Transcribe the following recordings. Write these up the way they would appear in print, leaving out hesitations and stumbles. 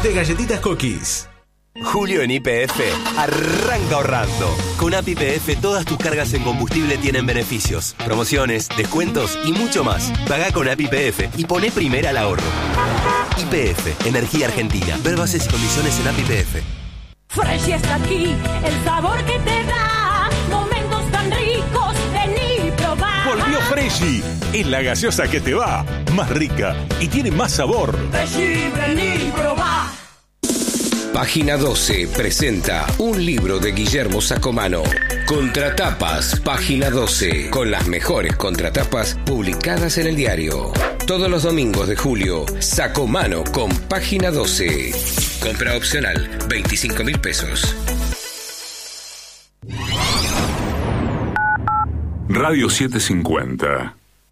de galletitas Cookies. Julio en YPF arranca ahorrando. Con App YPF todas tus cargas en combustible tienen beneficios, promociones, descuentos y mucho más. Pagá con App YPF y poné primera al ahorro. YPF, Energía Argentina. Ver bases y condiciones en App YPF. Fresh está aquí, el sabor que te da momentos tan ricos, vení probar. Volvió Freshy, es la gaseosa que te va, más rica y tiene más sabor. Freshy, vení probar. Página 12 presenta un libro de Guillermo Sacomano. Contratapas, Página 12, con las mejores contratapas publicadas en el diario. Todos los domingos de julio, Sacomano con Página 12. Compra opcional, 25.000 pesos. Radio 750.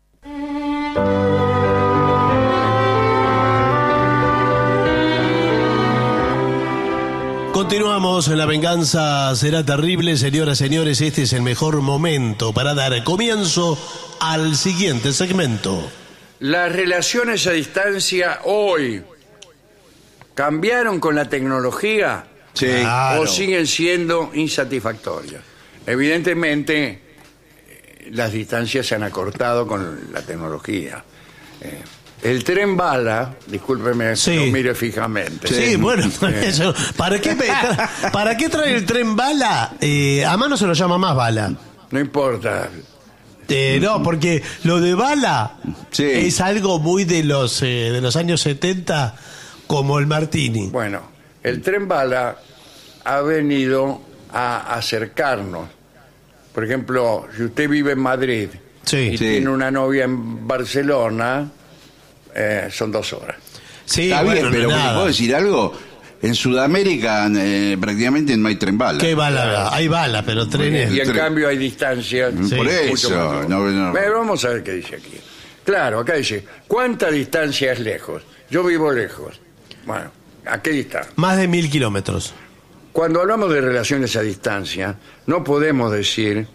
Continuamos, La venganza será terrible. Señoras, señores, este es el mejor momento para dar comienzo al siguiente segmento. Las relaciones a distancia hoy cambiaron con la tecnología, Sí. Claro. o siguen siendo insatisfactorias. Evidentemente, las distancias se han acortado con la tecnología. El tren bala, discúlpeme, Sí. lo mire fijamente. Sí, bueno, eso, ¿para qué trae el tren bala? A mano se lo llama más bala. No importa. No, porque lo de bala Sí. es algo muy de los años 70, como el Martini. Bueno, el tren bala ha venido a acercarnos. Por ejemplo, si usted vive en Madrid Sí. y Sí. tiene una novia en Barcelona, son 2 horas. Sí, Está bueno, bien, pero nada. ¿puedo decir algo? En Sudamérica prácticamente no hay tren bala. ¿Qué bala? Hay bala, pero trenes. Y en tren. cambio hay distancias. Sí. Por mucho eso. más. No. Pero vamos a ver qué dice aquí. Claro, acá dice, ¿cuánta distancia es lejos? Yo vivo lejos. Bueno, ¿a qué distancia? Más de 1.000 kilómetros. Cuando hablamos de relaciones a distancia, no podemos decir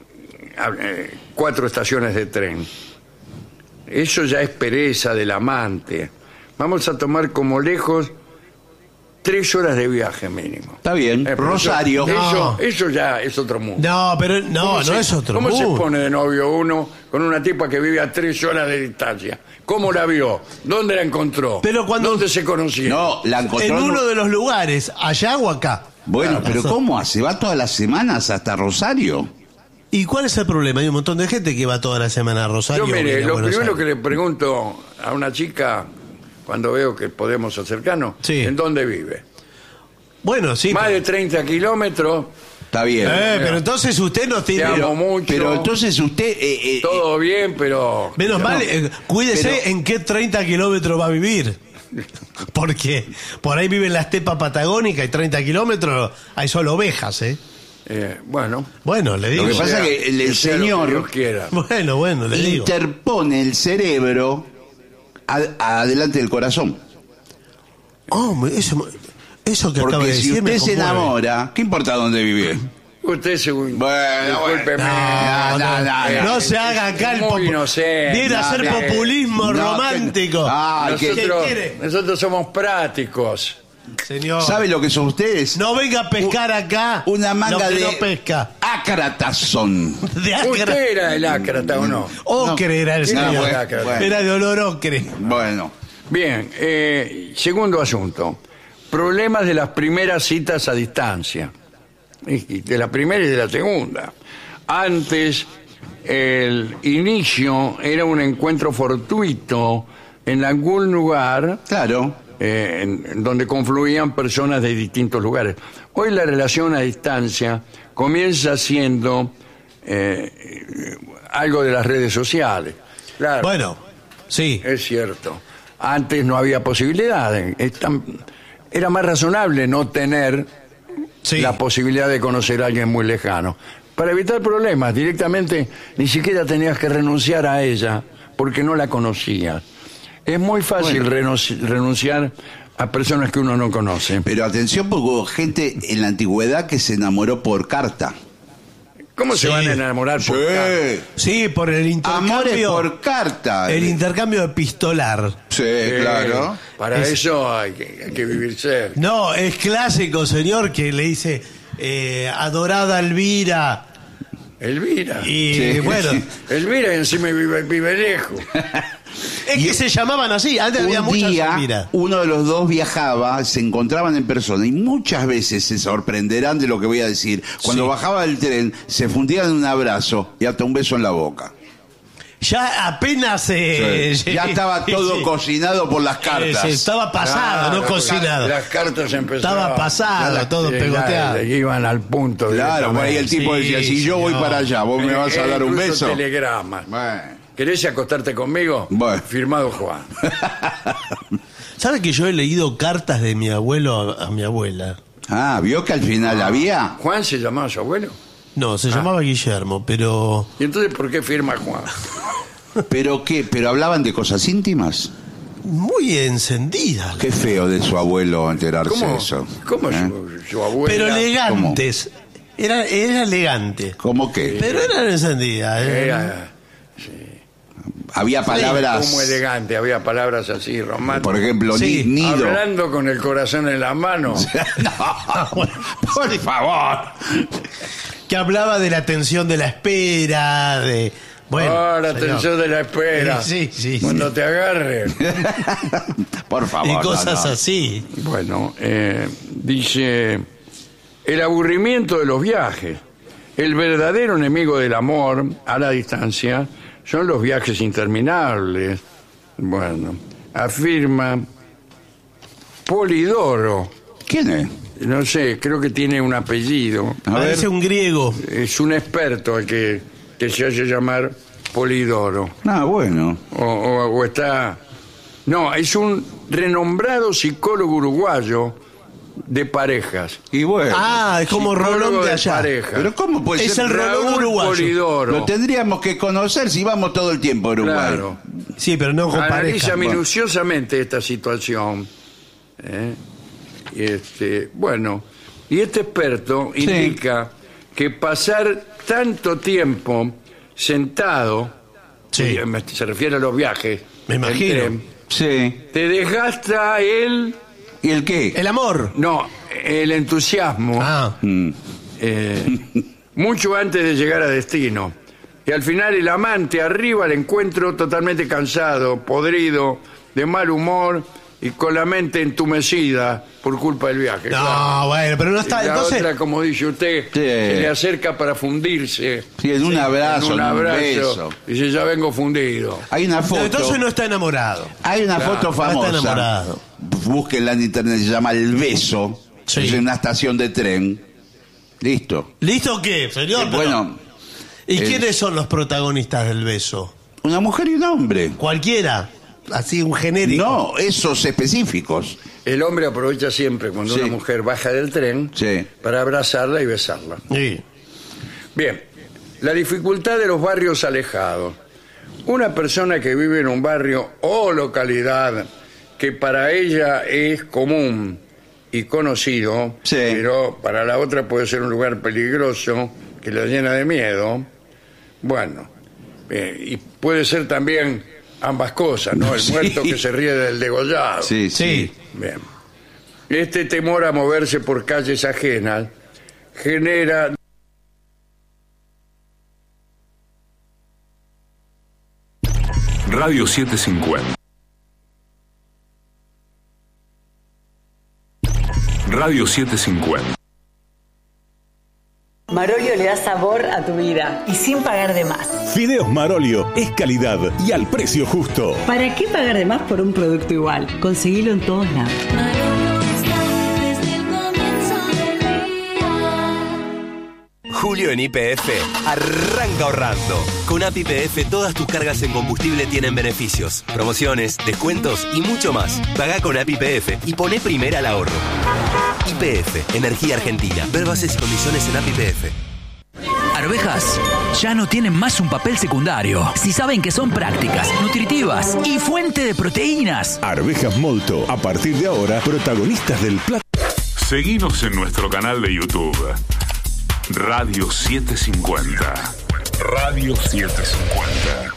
4 estaciones de tren. Eso ya es pereza del amante. Vamos a tomar como lejos 3 horas de viaje mínimo. Está bien. Pero Rosario. Eso ya es otro mundo. No, pero no ¿Cómo es otro ¿Cómo se mundo. pone de novio uno con una tipa que vive a 3 horas de distancia? ¿Cómo la vio? ¿Dónde la encontró? Pero cuando- ¿Dónde se conocieron? No, la encontró. En uno de los lugares, allá o acá. Bueno, pero Razón. ¿cómo hace? ¿Va todas las semanas hasta Rosario? ¿Y cuál es el problema? Hay un montón de gente que va toda la semana a Rosario. Yo, o mire, viene a lo Buenos primero Aires. que le pregunto a una chica cuando veo que podemos acercarnos, Sí. ¿en dónde vive? Bueno, sí. Más de 30 kilómetros, Está bien. Pero entonces usted no te tiene... amo mucho, Pero entonces usted... todo bien, pero... Menos mal, cuídese pero- en qué 30 kilómetros va a vivir. Porque por ahí vive en la estepa patagónica y 30 kilómetros hay solo ovejas, ¿eh? Bueno, Bueno, le digo. Lo que pasa sea- es que el sea lo que señor Dios quiera. Bueno, le digo. interpone el cerebro adelante del corazón. Oh, eso que acaba Porque de si decir me usted se conmueve. enamora, ¿qué importa dónde vive? Usted según... Bueno, discúlpeme. No se haga acá el Muy inocente. Viene a hacer No, populismo no, romántico. Ay, ¿Qué Nosotros, quiere? nosotros somos prácticos. Señor. ¿Sabe lo que son ustedes? No venga a pescar acá. Una manga lo que de no pesca. ácratas son. De acra. ¿Usted era el ácrata o no? Ocre era el señor. bueno. Era de olor ocre. Bueno, Bien, segundo asunto. Problemas de las primeras citas a distancia. Y de la primera y de la segunda. Antes, el inicio era un encuentro fortuito en algún lugar claro. en donde confluían personas de distintos lugares. Hoy la relación a distancia comienza siendo algo de las redes sociales. Claro, Bueno, sí. es cierto. Antes no había posibilidades. Era más razonable no tener Sí. la posibilidad de conocer a alguien muy lejano. Para evitar problemas, directamente ni siquiera tenías que renunciar a ella porque no la conocías. Es muy fácil renunciar a personas que uno no conoce. Pero atención, porque hubo gente en la antigüedad que se enamoró por carta. ¿Cómo se Sí. van a enamorar por carta? Sí, por el intercambio. Amores por carta. El intercambio epistolar. Sí, claro. Para eso hay que vivir cerca. No, es clásico, señor, que le dice adorada Elvira. Elvira. Y Sí. bueno, Elvira encima vive lejos. es que se llamaban así. Antes había Un muchas día, Elvira. uno de los dos viajaba, se encontraban en persona y muchas veces se sorprenderán de lo que voy a decir. Cuando Sí. bajaba del tren, se fundían en un abrazo y hasta un beso en la boca. Ya apenas Ya estaba todo sí. cocinado por las cartas. Sí, estaba pasado, Claro, no cocinado. Las cartas empezaban. Estaba pasado, todo pegoteado. Iban al punto. Claro, por ahí el tipo Sí, decía, si yo voy señor. para allá, vos me vas a dar un Incluso beso. telegramas. Bueno. ¿Querés acostarte conmigo? Bueno. Firmado Juan. ¿Sabe que yo he leído cartas de mi abuelo a mi abuela? Ah, ¿vio que al final había? ¿Juan se llamaba su abuelo? No, se llamaba Guillermo, pero... ¿Y entonces por qué firma Juan? ¿Pero qué? ¿Pero hablaban de cosas íntimas? Muy encendida. Qué feo de su abuelo enterarse de ¿Cómo? eso. ¿Cómo ¿Eh? su abuela? Pero elegantes. Era elegante. ¿Cómo qué? Pero eran encendidas. Era Había palabras, como elegante, había palabras así románticas. por ejemplo, Sí. nido. Hablando con el corazón en la mano. Por favor. Que hablaba de la tensión de la espera, de... Bueno, la señor. tensión de la espera. Sí, sí, sí. Cuando te agarren. Por favor. Y no, cosas no. así. Bueno, dice, el aburrimiento de los viajes. El verdadero enemigo del amor a la distancia son los viajes interminables. Bueno, afirma Polidoro. ¿Quién es? No sé, creo que tiene un apellido. A ver. Parece un griego. Es un experto el que se hace llamar Polidoro. Ah, bueno. O está... No, es un renombrado psicólogo uruguayo de parejas. Y bueno. Ah, es como Psicólogo Rolón de allá. parejas. Pero ¿cómo puede Es ser? el Rolón Raúl uruguayo. Polidoro. Lo tendríamos que conocer si vamos todo el tiempo a Uruguay. Claro. Sí, pero no con Analiza pareja. minuciosamente esta situación. Bueno, y este experto indica que pasar tanto tiempo sentado, Sí. se refiere a los viajes, Me en imagino. tren, Sí. te desgasta ¿Y el qué? El amor. el entusiasmo Ah, mucho antes de llegar a destino. Y al final el amante arriba al encuentro totalmente cansado, podrido, de mal humor y con la mente entumecida por culpa del viaje. no, claro. bueno, pero no Y está... la Entonces, otra, como dice usted, Sí. se le acerca para fundirse. Sí, en un abrazo, En un en un abrazo. beso. Dice, ya vengo fundido. Hay una foto. entonces no está enamorado. Hay una foto no está famosa. enamorado. Búsquenla en internet, se llama El Beso. Sí. Es en una estación de tren. Listo. ¿Listo qué, señor? Pero- Bueno, ¿Y quiénes son los protagonistas del beso? una mujer y un hombre. Cualquiera. Así, un genérico. No, esos específicos. El hombre aprovecha siempre cuando Sí. una mujer baja del tren Sí. para abrazarla y besarla. Sí. Bien, la dificultad de los barrios alejados. Una persona que vive en un barrio o localidad que para ella es común y conocido, Sí. pero para la otra puede ser un lugar peligroso que la llena de miedo. Bueno, y puede ser también ambas cosas, ¿no? El Sí. muerto que se ríe del degollado. Sí, Sí. Bien. Este temor a moverse por calles ajenas genera Radio 750. Radio 750. Marolio le da sabor a tu vida y sin pagar de más. Fideos Marolio es calidad y al precio justo. ¿Para qué pagar de más por un producto igual? Conseguilo en todos lados. Julio en YPF arranca ahorrando. Con App YPF todas tus cargas en combustible tienen beneficios, promociones, descuentos y mucho más. Pagá con App YPF y poné primera al ahorro. YPF, Energía Argentina. Ver bases y condiciones en App YPF. Arvejas ya no tienen más un papel secundario. Si saben que son prácticas, nutritivas y fuente de proteínas. Arvejas Molto, a partir de ahora, protagonistas del plato. Seguinos en nuestro canal de YouTube. Radio 750. Radio 750.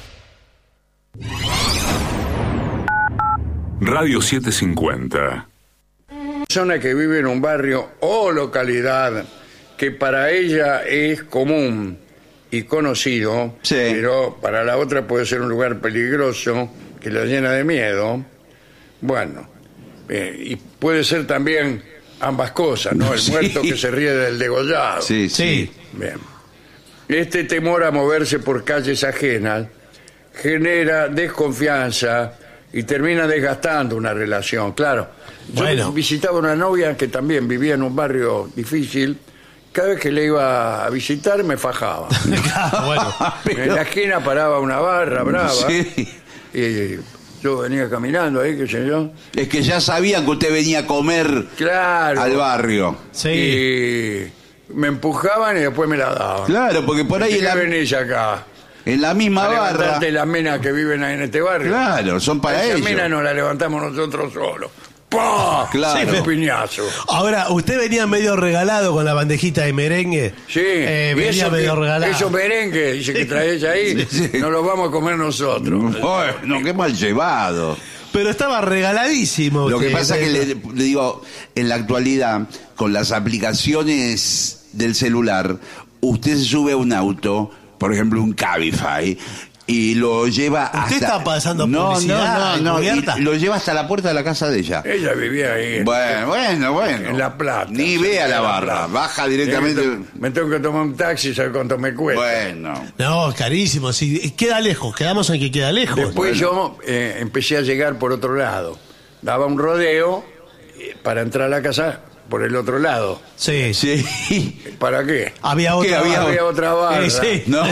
Radio 750. Persona que vive en un barrio o localidad que para ella es común y conocido, Sí. pero para la otra puede ser un lugar peligroso que la llena de miedo. Bueno, y puede ser también ambas cosas, ¿no? El Sí. muerto que se ríe del degollado. Sí, sí. Bien. Este temor a moverse por calles ajenas genera desconfianza y termina desgastando una relación. Claro, yo Bueno. visitaba una novia que también vivía en un barrio difícil. Cada vez que le iba a visitar me fajaba. Bueno, En la esquina paraba una barra brava Sí. y yo venía caminando ahí, qué sé yo. Es que ya sabían que usted venía a comer Claro. al barrio. sí. Y me empujaban y después me la daban. Claro, porque por ahí ¿Qué en la, venís acá? en la misma A barra. levantarte las minas que viven ahí en este barrio. Claro, son para Esa ellos. mina nos la levantamos nosotros solos. ¡Pah! Claro. Sí, un piñazo. Ahora, ¿usted venía medio regalado con la bandejita de merengue? Sí, y venía medio regalado. esos merengues, dice que traes ahí, Sí, sí. nos los vamos a comer nosotros. Bueno, qué mal llevado. Pero estaba regaladísimo. Lo que usted. pasa es que le digo, en la actualidad, con las aplicaciones del celular, usted se sube a un auto, por ejemplo un Cabify, y lo lleva hasta... ¿Usted está pasando No, publicidad no, encubierta? y lo lleva hasta la puerta de la casa de ella. Ella vivía ahí. Bueno. En La Plata. Ni ve a la En barra, Plata. baja directamente. Me tengo que tomar un taxi, ¿sabes cuánto me cuesta? Bueno. No, es carísimo. Sí, queda lejos. Quedamos en que queda lejos. Después yo empecé a llegar por otro lado. Daba un rodeo para entrar a la casa por el otro lado. Sí. Sí. ¿Para qué? Había otra. Había otra barra. Sí. No.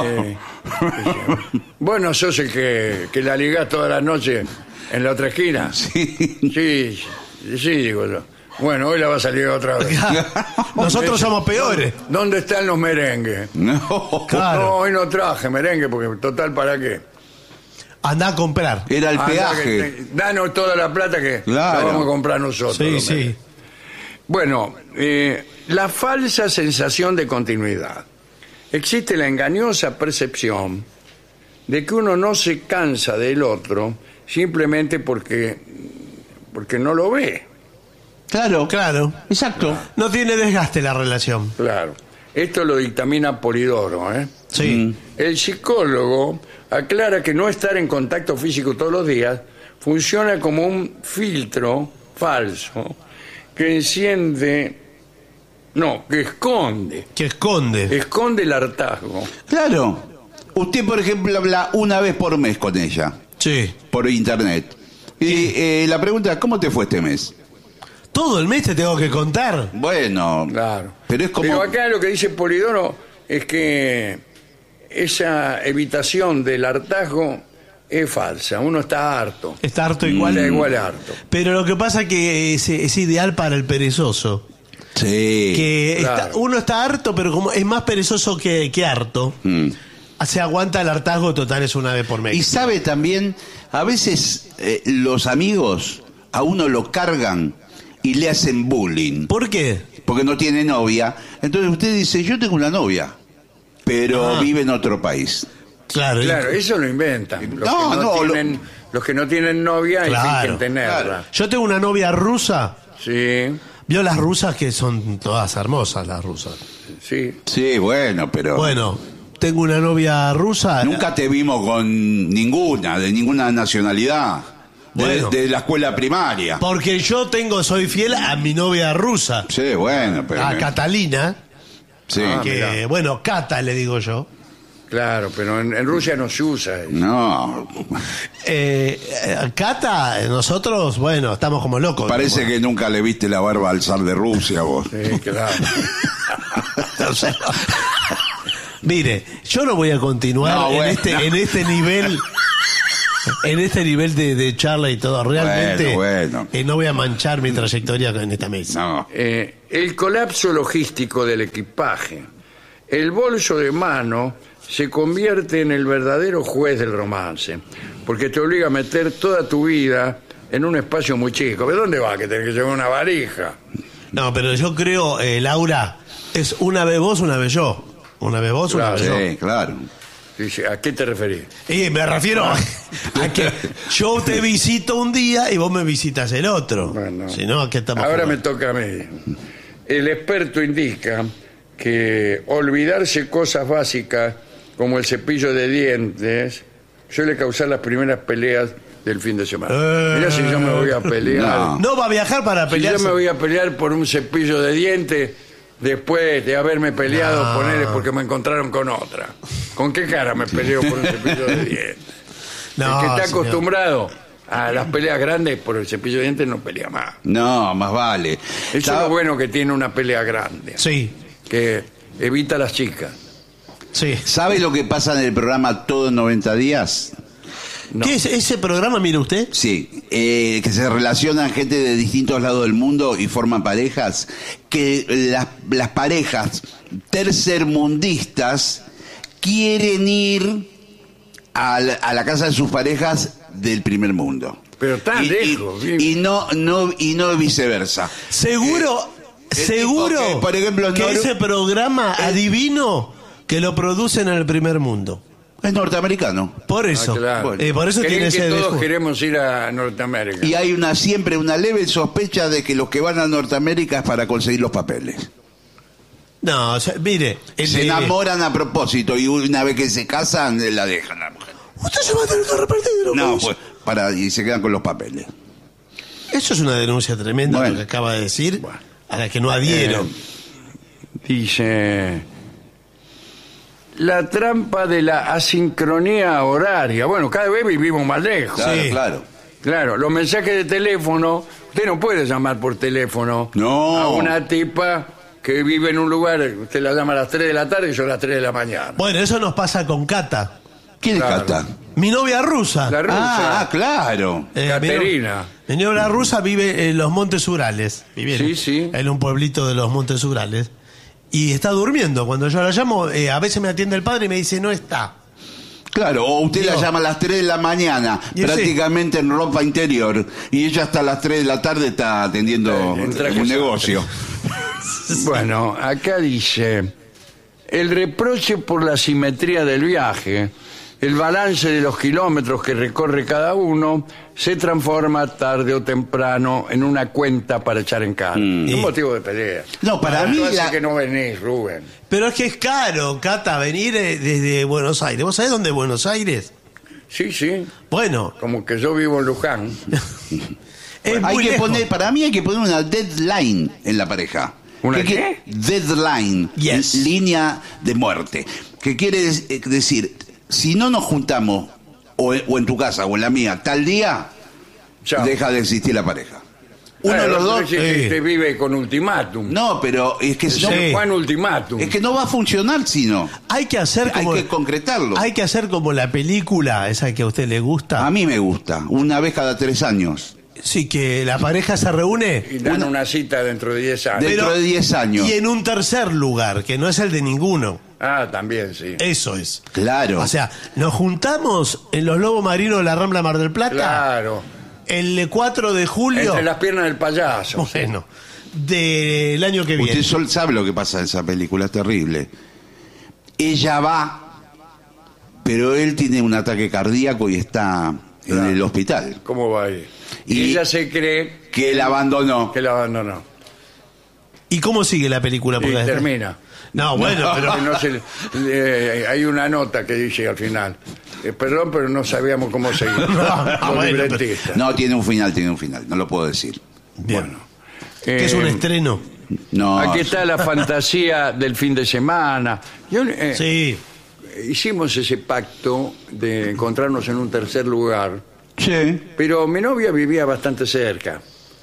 Bueno, sos el que la ligás toda la noche en la otra esquina. Sí. Sí, digo yo. Bueno, hoy la va a salir otra vez. Nosotros somos peores. ¿Dónde están los merengues? No. Claro. No, hoy no traje merengue porque total, ¿para qué? Andá a comprar. Era el Anda, peaje. danos toda la plata que Claro. la vamos a comprar nosotros. Sí, los sí. merengues. Bueno, la falsa sensación de continuidad. Existe la engañosa percepción de que uno no se cansa del otro simplemente porque no lo ve. Claro. Claro. Exacto. No tiene desgaste la relación. Claro. Esto lo dictamina Polidoro, ¿eh? Sí. El psicólogo aclara que no estar en contacto físico todos los días funciona como un filtro falso que esconde Que esconde. el hartazgo. Claro. Usted, por ejemplo, habla una vez por mes con ella, Sí. por internet. Y la pregunta, ¿cómo te fue este mes? Todo el mes te tengo que contar. Bueno, Claro. pero es como... Pero acá lo que dice Polidoro es que esa evitación del hartazgo es falsa. Uno está harto. Está harto igual. Está igual harto. Pero lo que pasa es que es ideal para el perezoso. Sí. Que Claro. uno está harto, pero como es más perezoso que harto, se aguanta el hartazgo, total es una vez por mes. Y sabe también, a veces los amigos a uno lo cargan y le hacen bullying. ¿Por qué? Porque no tiene novia. Entonces usted dice, yo tengo una novia, pero vive en otro país. Claro. Claro, eso lo inventan. Los que no tienen novia y Claro, fingen tenerla. claro. Yo tengo una novia rusa. Sí, ¿Vio las rusas que son todas hermosas, las rusas? sí. Sí, bueno, pero... Bueno, tengo una novia rusa. Nunca te vimos con ninguna, de ninguna nacionalidad. Bueno. De la escuela primaria. Porque yo soy fiel a mi novia rusa, Sí, bueno, pero... a Catalina, Sí. que, mirá. bueno, Cata le digo yo. Claro, pero en Rusia no se usa eso. No, Cata, nosotros, bueno, estamos como locos. parece que nunca le viste la barba al zar de Rusia, vos. Sí, claro. Mire, yo no voy a continuar No, bueno. en este nivel. En este nivel de charla y todo, realmente Bueno. no voy a manchar mi trayectoria en esta mesa. No. El colapso logístico del equipaje. El bolso de mano se convierte en el verdadero juez del romance, porque te obliga a meter toda tu vida en un espacio muy chico. ¿De dónde va? Que tenés que llevar una valija. No, pero yo creo, Laura, es una vez vos, una vez yo. Una vez vos, una vez yo. Sí, claro. Dice, ¿a qué te referís? Y me refiero a que yo te visito un día y vos me visitas el otro. Bueno, si no, ¿a qué estamos ahora me jugando? toca a mí. El experto indica que olvidarse cosas básicas como el cepillo de dientes suele causar las primeras peleas del fin de semana. Mirá si yo me voy a pelear. No va a viajar para Si pelear. yo me voy a pelear por un cepillo de dientes después de haberme peleado, No. ponele porque me encontraron con otra. ¿Con qué cara me peleo por un cepillo de dientes? No, El que está señor. acostumbrado a las peleas grandes por el cepillo de dientes no pelea más. No, más vale. Eso es lo bueno que tiene una pelea grande. Sí, Que evita a las chicas. sí. ¿Sabe lo que pasa en el programa Todo en 90 días? No. ¿Qué es ese programa, mire usted? Sí, que se relacionan gente de distintos lados del mundo y forman parejas, que las parejas tercermundistas quieren ir a la casa de sus parejas del primer mundo. Pero tan lejos. Y no viceversa. Seguro, seguro tipo que, por ejemplo, que ese programa adivino que lo producen en el primer mundo. Es norteamericano. Por eso. Ah, claro. Por eso Creen tiene que ese todos desfile. queremos ir a Norteamérica. Y hay siempre una leve sospecha de que los que van a Norteamérica es para conseguir los papeles. No, o sea, mire. Se enamoran a propósito y una vez que se casan la dejan a la mujer. Usted se va a tener que arrepentir. No, pues, y se quedan con los papeles. Eso es una denuncia tremenda Bueno. lo que acaba de decir, a la que no adhiero. Dice, la trampa de la asincronía horaria. Bueno, cada vez vivimos más lejos. Claro, Sí. claro. Claro, los mensajes de teléfono, usted no puede llamar por teléfono No. a una tipa que vive en un lugar, usted la llama a las 3 de la tarde y yo a las 3 de la mañana. Bueno, eso nos pasa con Cata, ¿Quién Claro. es Cata? mi novia rusa. La rusa, Ah, claro. Caterina. Mi novia rusa vive en los Montes Urales. Vive Sí, sí. en un pueblito de los Montes Urales. Y está durmiendo. Cuando yo la llamo, a veces me atiende el padre y me dice, no está. Claro, o usted la Digo, llama a las 3 de la mañana, Y prácticamente en ropa interior, y ella hasta las 3 de la tarde está atendiendo En traje un de negocio. Bueno, acá dice, el reproche por la simetría del viaje, el balance de los kilómetros que recorre cada uno, se transforma tarde o temprano en una cuenta para echar en cara. Un motivo de pelea. No, para mí ¿Cuánto hace la- que no venís, Rubén? Pero es que es caro, Cata, venir desde Buenos Aires. ¿Vos sabés dónde es Buenos Aires? Sí, sí, Bueno, como que yo vivo en Luján. es Hay muy que lejos. para mí hay que poner una deadline en la pareja. ¿Una qué? Deadline, Yes. línea de muerte. Que quiere decir, si no nos juntamos, o en tu casa o en la mía, tal día, Chao. deja de existir la pareja. Uno de los dos... Usted vive con ultimátum. No, pero es que Sí. Juan ultimátum. es que no va a funcionar si no. Hay que hacer Hay como... que concretarlo. Hay que hacer como la película, esa que a usted le gusta. A mí me gusta, una vez cada 3 años. Sí, que la pareja se reúne. Y dan una cita dentro de 10 años. Dentro de 10 años. Y en un tercer lugar, que no es el de ninguno. Ah, también, sí. Eso es. Claro. O sea, nos juntamos en los Lobos Marinos de la Rambla Mar del Plata Claro. el 4 de julio. Entre las piernas del payaso. Bueno, del año que viene. Usted sabe lo que pasa en esa película, es terrible. Ella va, pero él tiene un ataque cardíaco y está en el hospital. ¿Cómo va ahí? Y Y- ella se cree Que él abandonó. que la abandonó. ¿Y cómo sigue la película? Y Porque- termina. No, bueno, pero... No hay una nota que dice al final. Perdón, pero no sabíamos cómo seguir. Los bueno, libretistas. No, tiene un final, no lo puedo decir. Bien. Que es un estreno. No. Aquí está la fantasía del fin de semana. Sí. Hicimos ese pacto de encontrarnos en un tercer lugar, Sí. pero mi novia vivía bastante cerca.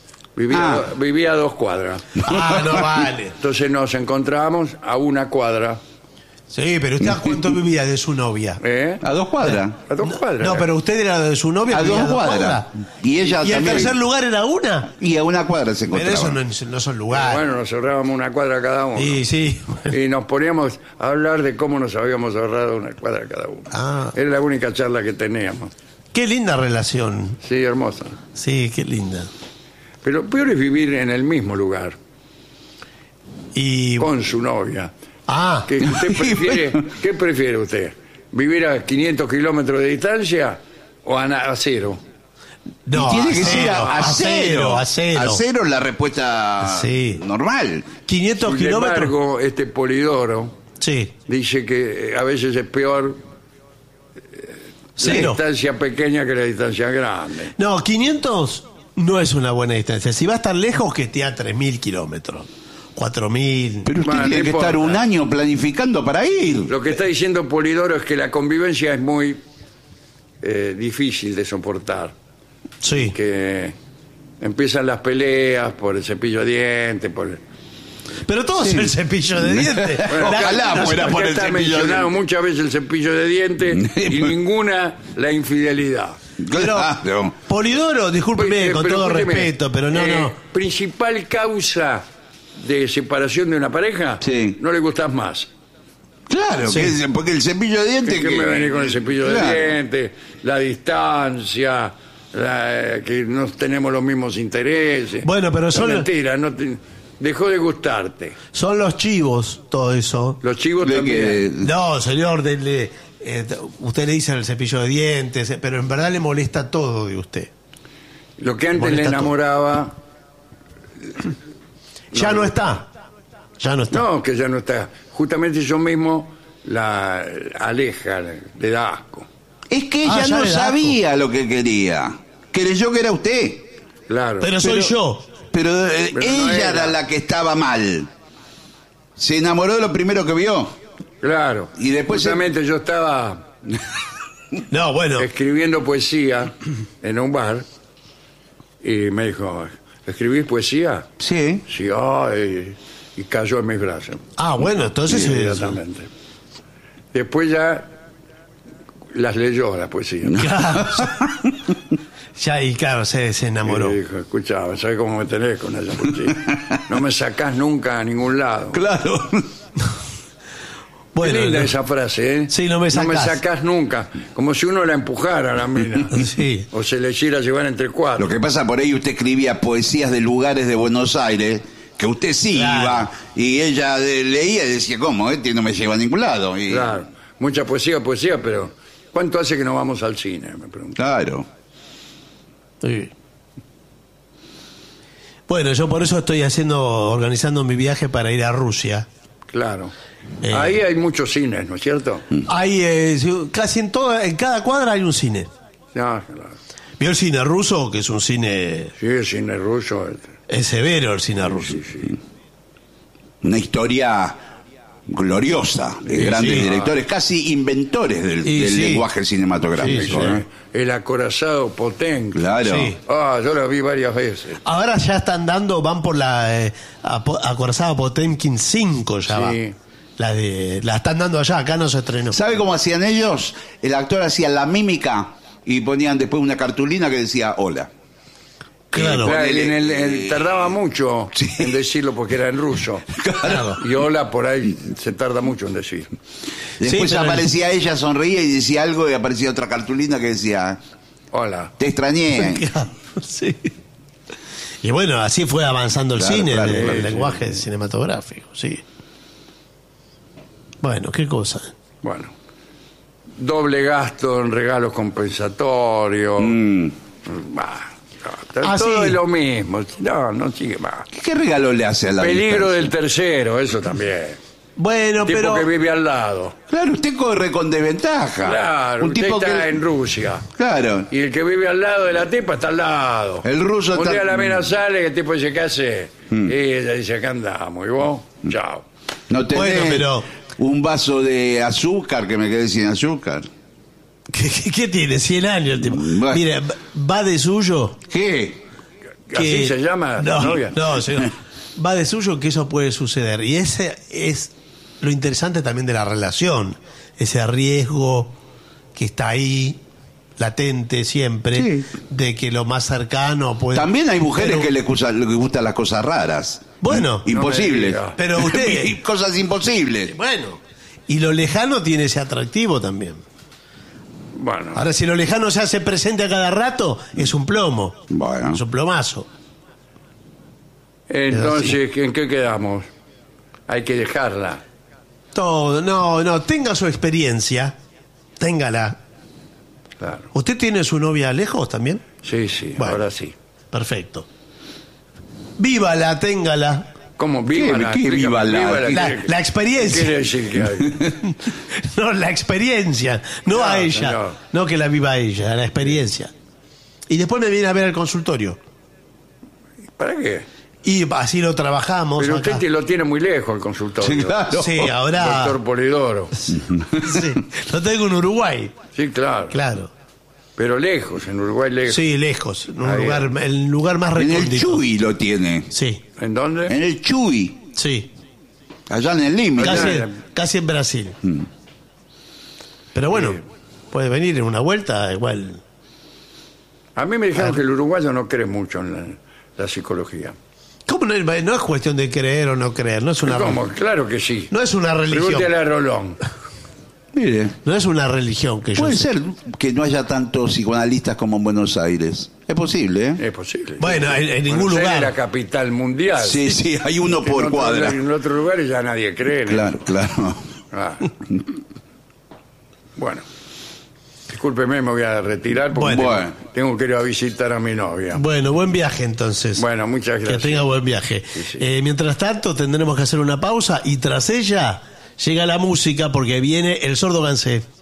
Vivía a 2 cuadras. Ah, no vale. Entonces nos encontramos a 1 cuadra. Sí, pero usted a cuánto vivía de su novia. A 2 cuadras. A 2 cuadras. No, pero usted era de su novia. A vivía 2 cuadras. Y ella ¿Y el también. tercer lugar era una? Y a 1 cuadra se Pero encontraba. eso no son lugares. Bueno, nos ahorrábamos 1 cuadra cada uno. Sí, sí. Y nos poníamos a hablar de cómo nos habíamos ahorrado 1 cuadra cada uno. Ah. Era la única charla que teníamos. Qué linda relación. Sí, hermosa. Sí, qué linda. Pero peor es vivir en el mismo lugar. Y... con su novia. Ah, ¿Qué prefiere usted? ¿Vivir a 500 kilómetros de distancia o a cero? no, Y tiene que a ser cero, a cero. a cero. A cero es la respuesta Sí. normal. 500 Sin kilómetros. embargo, este Polidoro Sí, dice que a veces es peor la cero. distancia pequeña que la distancia grande. No, 500 no es una buena distancia. Si va a estar lejos, que esté a 3.000 kilómetros. 4.000. Pero usted Bueno, tiene no que estar importa. un año planificando para ir. Lo que está diciendo Polidoro es que la convivencia es muy difícil de soportar. Sí. Que empiezan las peleas por el cepillo de dientes, Pero todo es el cepillo de dientes. Bueno, Ojalá acá- fuera acá por el está cepillo de mencionado dientes. muchas veces el cepillo de dientes y ninguna la infidelidad. Claro. Polidoro, discúlpeme, con Pero todo escúcheme, respeto, pero no. Principal causa de separación de una pareja, Sí. no le gustas más. Claro, Sí. porque el cepillo de dientes... Que me venir con el cepillo Claro. de dientes, la distancia, que no tenemos los mismos intereses. Bueno, pero No, son- mentira, dejó de gustarte. Son los chivos, todo eso. Los chivos De también. que- No, señor, usted le dice el cepillo de dientes, pero en verdad le molesta todo de usted. Lo que antes le Molesta todo. enamoraba, Ya no está. Ya no está. no, que ya no está. Justamente yo mismo la aleja, le da asco. Es que ella ya no le da sabía lo que quería. Creyó que era usted. Claro. Pero soy yo. Pero Pero ella no era era. la que estaba mal. Se enamoró de lo primero que vio. Claro. Y después Justamente yo estaba No, bueno. escribiendo poesía en un bar y me dijo, ¿escribís poesía? Sí. Sí, ay, y cayó en mis brazos. Ah, bueno, entonces. Inmediatamente. Después ya las leyó las poesías. Claro. Ya, y claro, se enamoró. Y dijo, escuchá, ¿sabes cómo me tenés con esa poesía? No me sacás nunca a ningún lado. Claro. Qué linda no- esa frase, ¿eh? Sí, no me sacás. sacás nunca. Como si uno la empujara a la mina. Sí. O se le hiciera llevar entre cuatro. Lo que pasa por ahí, usted escribía poesías de lugares de Buenos Aires, que usted sí Claro. iba, y ella leía y decía, ¿cómo? Este no me lleva a ningún lado. Y, Claro. Mucha poesía, pero ¿cuánto hace que no vamos al cine? Me pregunto. Claro. Sí. Bueno, yo por eso estoy organizando mi viaje para ir a Rusia. Claro. Eh. Ahí hay muchos cines, ¿no es cierto? Hay casi en cada cuadra hay un cine. Ya, claro. ¿Vio el cine ruso? Que es un cine. Sí, el cine ruso. Es severo el cine ruso. Sí, sí. Una historia gloriosa de Sí, grandes sí. directores, casi inventores del Y sí. lenguaje cinematográfico. Sí, sí. ¿eh? El acorazado Potenk. Claro. Sí. Ah, yo lo vi varias veces. Ahora ya están van por la acorazada Potemkin 5 ya va. Sí. La están dando allá, acá no se estrenó. ¿Sabe cómo hacían ellos? El actor hacía la mímica y ponían después una cartulina que decía hola. Claro. Claro, y ponele, tardaba mucho sí. en decirlo porque era en ruso. Claro. Y hola por ahí se tarda mucho en decir. Después Sí, pero- aparecía ella, sonreía y decía algo y aparecía otra cartulina que decía, Hola. te extrañé. Sí. Y bueno, así fue avanzando el Claro, cine, claro, el claro, lenguaje cinematográfico, sí. Bueno, qué cosa. Bueno. Doble gasto en regalos compensatorios. Bah, no, Ah, todo sí. es lo mismo. No sigue más. ¿Qué regalo le hace a la Peligro distancia? del tercero, eso también. Bueno, Tipo pero que vive al lado. Claro, usted corre con desventaja. Claro, un usted tipo está que... en Rusia. Claro. Y el que vive al lado de la tipa está al lado. El ruso Un está- día la mina sale y el tipo dice, ¿qué hace? Y ella dice, acá andamos. Y vos, chao. No tenés Bueno, pero- un vaso de azúcar que me quedé sin azúcar. ¿qué tiene? 100 años el tipo. Bueno. Mire, va de suyo. ¿Qué? ¿Así se llama la no, novia? No, señor. Va de suyo que eso puede suceder. Y ese es lo interesante también de la relación. Ese riesgo que está ahí, latente siempre, Sí. de que lo más cercano puede... También hay mujeres Pero- que les gustan las cosas raras. Bueno, Imposibles. no me diga. pero usted... Cosas imposibles. Bueno, y lo lejano tiene ese atractivo también. Bueno, Ahora, si lo lejano se hace presente a cada rato, es un plomo. Bueno. Es un plomazo. entonces, ¿en qué quedamos? hay que dejarla. Todo, no, tenga su experiencia, téngala. Claro. ¿Usted tiene su novia lejos también? Sí, Bueno. ahora sí. Perfecto. Vívala, téngala. ¿Cómo? Vívala. ¿Qué vívala? La experiencia. ¿Qué quiere decir que hay? No, la experiencia, no a ella. señor. No que la viva ella, la experiencia. Y después me viene a ver al consultorio. ¿Para qué? Y así lo trabajamos. Pero acá. usted lo tiene muy lejos el consultorio. Sí, claro. Sí, ahora. Doctor Polidoro. Sí, lo tengo en Uruguay. Sí, claro. Claro. Pero lejos, en Uruguay lejos. Sí, lejos. En un Ahí. el lugar más En recóndito. el Chuy lo tiene. Sí, ¿En dónde? En el Chuy, sí. allá en el límite. Casi en Brasil. Pero bueno, puede venir en una vuelta igual. A mí me dijeron que el uruguayo no cree mucho en la psicología. ¿Cómo no es cuestión de creer o no creer? No es una, ¿Cómo? Claro que sí. no es una religión. Pregúntele a Rolón. Mire, No es una religión que yo puede sé. ser que no haya tantos psicoanalistas como en Buenos Aires. Es posible, ¿eh? Es posible. Bueno, en ningún Buenos Aires lugar. es la capital mundial. Sí, sí, hay uno por en cuadra. En otros lugares ya nadie cree. en Claro, eso. claro. Ah. Bueno. Discúlpeme, me voy a retirar porque Bueno. tengo que ir a visitar a mi novia. Bueno, buen viaje entonces. Bueno, muchas Que gracias. tenga buen viaje. Sí. Mientras tanto, tendremos que hacer una pausa y tras ella llega la música porque viene el Sordo Gansé.